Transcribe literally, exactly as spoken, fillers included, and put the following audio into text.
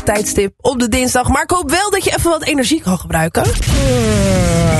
tijdstip op de dinsdag. Maar ik hoop wel dat je even wat energie kan gebruiken.